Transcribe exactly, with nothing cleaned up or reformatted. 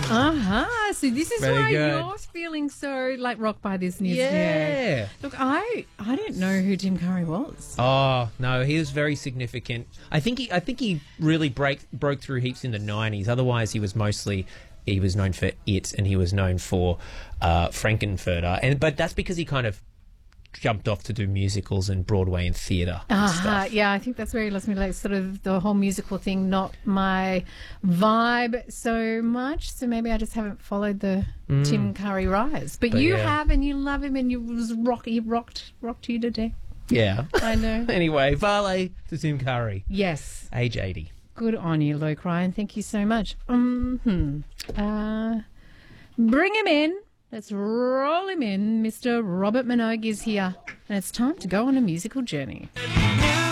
Uh-huh. So this is Very why good. you're feeling so like rocked by this news. Yeah. Look, I I didn't know who Tim Curry was. Oh no, he was very significant. I think he, I think he really break broke through heaps in the nineties. Otherwise, he was mostly he was known for It, and he was known for uh, Frankenfurter. And but that's because he kind of jumped off to do musicals and Broadway and theatre and Uh, stuff. yeah, I think that's where he lost me. Like sort of the whole musical thing, not my vibe so much. So maybe I just haven't followed the Tim Curry rise. But, But you yeah. have, and you love him, and you was rock, he rocked rocked you to death. Yeah. I know. Anyway, Valet to Tim Curry, Yes. age eighty. Good on you, Luke Ryan. Thank you so much. Mm-hmm. Uh, bring him in. Let's roll him in. Mister Robert Minogue is here. And it's time to go on a musical journey.